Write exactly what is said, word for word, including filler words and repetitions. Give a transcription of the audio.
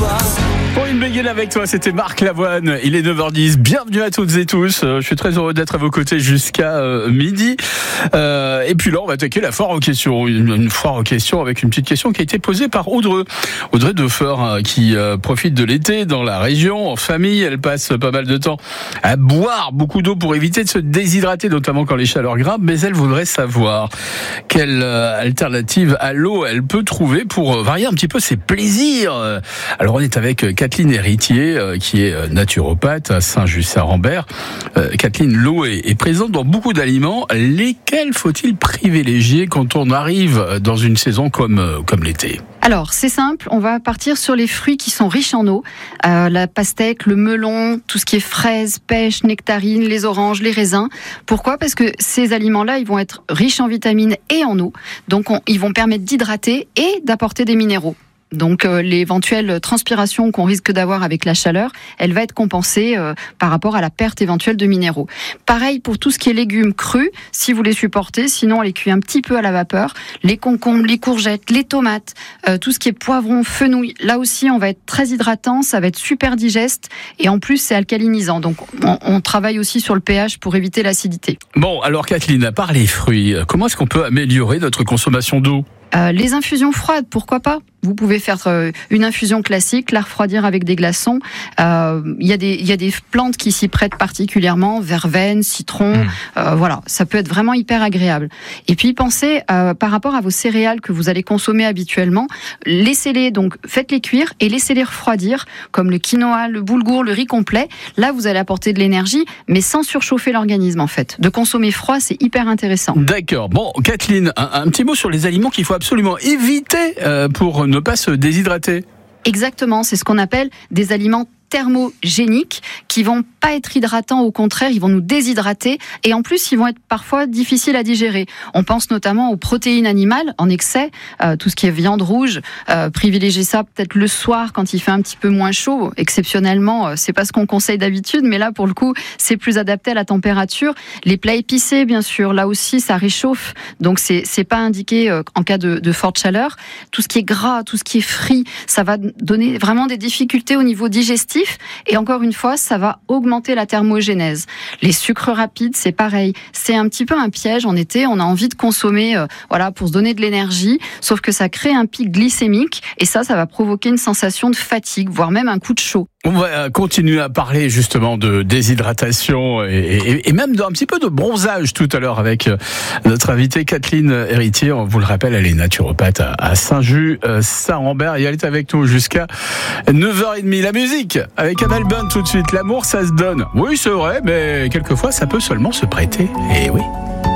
toi. Pour une béguine avec toi, c'était Marc Lavoine. Il est neuf heures dix. Bienvenue à toutes et tous. Euh, je suis très heureux d'être à vos côtés jusqu'à euh, midi. Euh, et puis là, on va attaquer la foire aux questions. Une, une foire aux questions avec une petite question qui a été posée par Audrey. Audrey Defer, hein, qui euh, profite de l'été dans la région, en famille. Elle passe pas mal de temps à boire beaucoup d'eau pour éviter de se déshydrater, notamment quand les chaleurs grimpent. Mais elle voudrait savoir quelle euh, alternative à l'eau elle peut trouver pour euh, varier un petit peu ses plaisirs. Alors, on est avec Kathleen Héritier, euh, qui est naturopathe à Saint-Just-Saint-Rambert. Euh, Kathleen, l'eau est, est présente dans beaucoup d'aliments. Lesquels faut-il privilégier quand on arrive dans une saison comme, euh, comme l'été ? Alors, c'est simple, on va partir sur les fruits qui sont riches en eau. Euh, la pastèque, le melon, tout ce qui est fraises, pêches, nectarines, les oranges, les raisins. Pourquoi ? Parce que ces aliments-là, ils vont être riches en vitamines et en eau. Donc, on, ils vont permettre d'hydrater et d'apporter des minéraux. Donc euh, l'éventuelle transpiration qu'on risque d'avoir avec la chaleur, elle va être compensée euh, par rapport à la perte éventuelle de minéraux. Pareil pour tout ce qui est légumes crus, si vous les supportez, sinon on les cuit un petit peu à la vapeur. Les concombres, les courgettes, les tomates, euh, tout ce qui est poivron, fenouil, là aussi on va être très hydratant, ça va être super digeste et en plus c'est alcalinisant. Donc on, on travaille aussi sur le pH pour éviter l'acidité. Bon, alors Kathleen, à part les fruits, comment est-ce qu'on peut améliorer notre consommation d'eau ? Euh, les infusions froides, pourquoi pas ? Vous pouvez faire euh, une infusion classique, la refroidir avec des glaçons. Euh, il y a des, il y a des plantes qui s'y prêtent particulièrement, verveine, citron. Mmh. Euh, voilà, ça peut être vraiment hyper agréable. Et puis pensez euh, par rapport à vos céréales que vous allez consommer habituellement, laissez-les donc, faites-les cuire et laissez-les refroidir, comme le quinoa, le boulgour, le riz complet. Là, vous allez apporter de l'énergie, mais sans surchauffer l'organisme en fait. De consommer froid, c'est hyper intéressant. D'accord. Bon, Kathleen, un, un petit mot sur les aliments qu'il faut absolument éviter euh, pour ne pas se déshydrater. Exactement, c'est ce qu'on appelle des aliments thermogéniques qui vont pas être hydratants, au contraire, ils vont nous déshydrater et en plus, ils vont être parfois difficiles à digérer. On pense notamment aux protéines animales en excès, euh, tout ce qui est viande rouge, euh, privilégier ça peut-être le soir quand il fait un petit peu moins chaud. Exceptionnellement, euh, c'est pas ce qu'on conseille d'habitude, mais là, pour le coup, c'est plus adapté à la température. Les plats épicés, bien sûr, là aussi, ça réchauffe, donc c'est, c'est pas indiqué euh, en cas de, de forte chaleur. Tout ce qui est gras, tout ce qui est frit, ça va donner vraiment des difficultés au niveau digestif. Et encore une fois, ça va augmenter la thermogénèse. Les sucres rapides, c'est pareil. C'est un petit peu un piège en été. On a envie de consommer, euh, voilà, pour se donner de l'énergie. Sauf que ça crée un pic glycémique. Et ça, ça va provoquer une sensation de fatigue, voire même un coup de chaud. On va continuer à parler justement de déshydratation et, et, et même d'un petit peu de bronzage tout à l'heure avec notre invitée Kathleen Héritier. On vous le rappelle, elle est naturopathe à Saint-Just-Saint-Rambert et elle est avec nous jusqu'à neuf heures trente. La musique avec Amel Bent tout de suite. L'amour, ça se donne. Oui, c'est vrai, mais quelquefois, ça peut seulement se prêter. Et oui.